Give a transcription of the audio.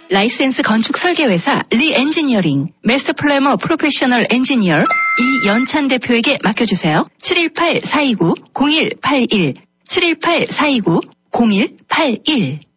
라이센스 건축 설계회사 리엔지니어링, 마스터 플래머 프로페셔널 엔지니어 이연찬 대표에게 맡겨주세요. 718-429-0181 718-429-0181